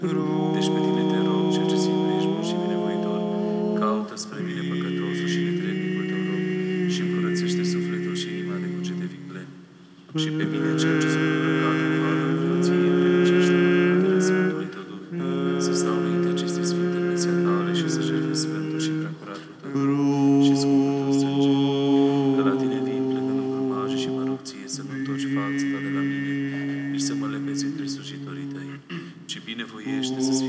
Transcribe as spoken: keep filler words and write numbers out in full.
Deci pe tine te rog, cel ce singur ești bun și binevoitor, caută spre mine păcătosul și netrebnicul tău rog și încurățește sufletul și inima de cucete viclene. Și pe mine, cel ce sunt îmbrăcat cu harul preoției, împredicește-mă cu puterea Sfântului tău Duh, să stau înainte acestei sfinte Dumnezeu tale și să jertfesc sfântul și preacuratul tău și scumpul tău sânge. Că la tine vin plecând în grămaje și mă rog ție să nu întorci fața ta de la mine, nici să mă lepezi între slujitorii tăi, ci binevoiește să